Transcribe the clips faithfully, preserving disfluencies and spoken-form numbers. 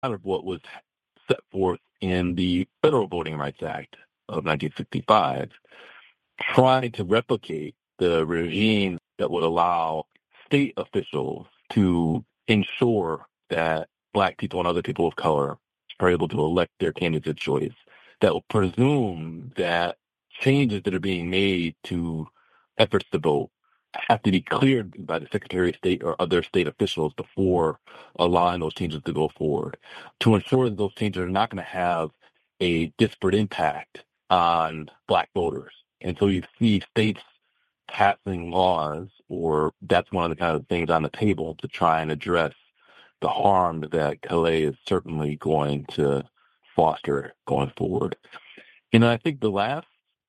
of what was set forth in the Federal Voting Rights Act of nineteen sixty-five, trying to replicate the regime that would allow state officials to ensure that Black people and other people of color are able to elect their candidates of choice, that will presume that changes that are being made to efforts to vote have to be cleared by the Secretary of State or other state officials before allowing those changes to go forward, to ensure that those changes are not going to have a disparate impact on Black voters. And so you see states passing laws, or that's one of the kind of things on the table to try and address the harm that Calais is certainly going to foster going forward. And I think the last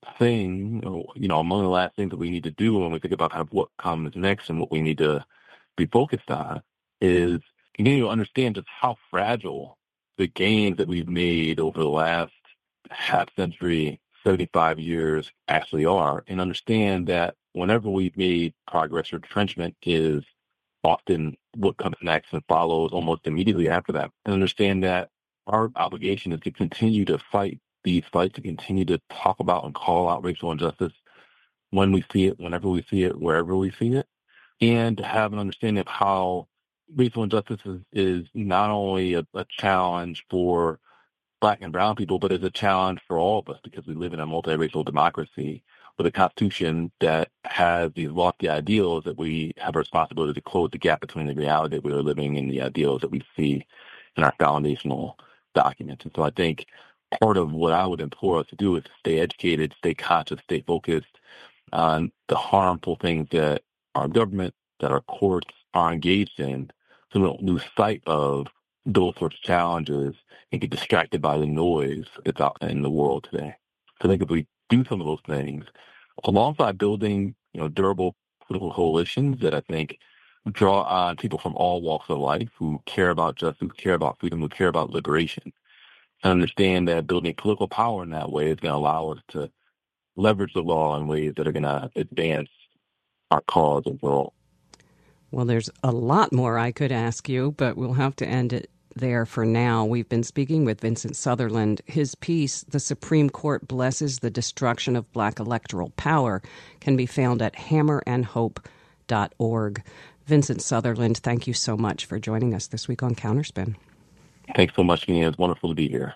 thing, you know, among the last things that we need to do when we think about kind of what comes next and what we need to be focused on is continue to understand just how fragile the gains that we've made over the last half century, seventy-five years actually are, and understand that whenever we've made progress, retrenchment is often what comes next and follows almost immediately after that. And understand that our obligation is to continue to fight these fights, to continue to talk about and call out racial injustice when we see it, whenever we see it, wherever we see it, and to have an understanding of how racial injustice is, is not only a, a challenge for Black and brown people, but is a challenge for all of us because we live in a multiracial democracy with a constitution that has these lofty ideals that we have a responsibility to close the gap between the reality that we are living and the ideals that we see in our foundational documents. And so I think part of what I would implore us to do is to stay educated, stay conscious, stay focused on the harmful things that our government, that our courts are engaged in, so we don't lose sight of those sorts of challenges and get distracted by the noise that's out in the world today. So I think if we do some of those things, alongside building, you know, durable political coalitions that I think draw on people from all walks of life who care about justice, who care about freedom, who care about liberation, and understand that building political power in that way is going to allow us to leverage the law in ways that are going to advance our cause overall. Well, there's a lot more I could ask you, but we'll have to end it there for now. We've been speaking with Vincent Sutherland. His piece, The Supreme Court Blesses the Destruction of Black Electoral Power, can be found at hammer and hope dot org. Vincent Sutherland, thank you so much for joining us this week on Counterspin. Thanks so much, Nina. It's wonderful to be here.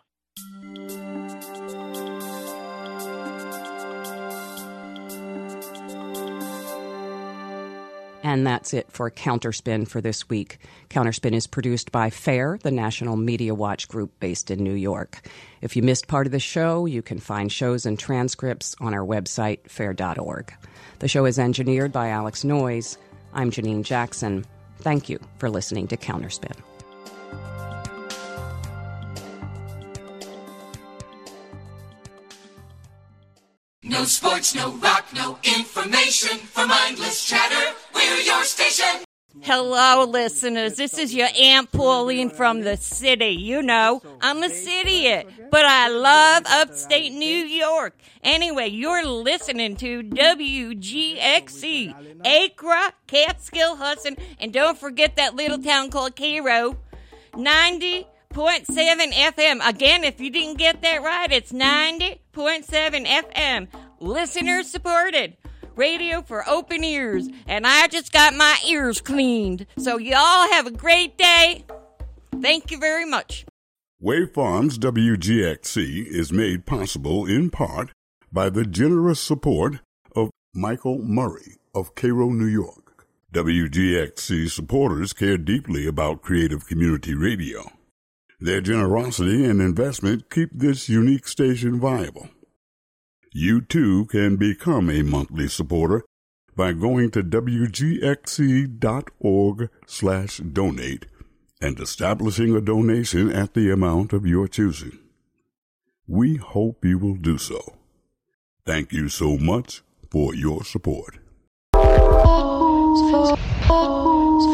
And that's it for Counterspin for this week. Counterspin is produced by FAIR, the National Media Watch group based in New York. If you missed part of the show, you can find shows and transcripts on our website, fair dot org. The show is engineered by Alex Noyes. I'm Janine Jackson. Thank you for listening to Counterspin. No sports, no rock, no information. For mindless chatter, we're your station. Hello, listeners. This is your Aunt Pauline from the city. You know, I'm a cityiot, but I love upstate New York. Anyway, you're listening to W G X C, Acra, Catskill, Hudson, and don't forget that little town called Cairo, ninety point seven F M. Again, if you didn't get that right, it's ninety point seven F M. Listener supported. Radio for open ears. And I just got my ears cleaned. So y'all have a great day. Thank you very much. Wave Farms W G X C is made possible in part by the generous support of Michael Murray of Cairo, New York. W G X C supporters care deeply about creative community radio. Their generosity and investment keep this unique station viable. You, too, can become a monthly supporter by going to W G X C dot org slash donate and establishing a donation at the amount of your choosing. We hope you will do so. Thank you so much for your support.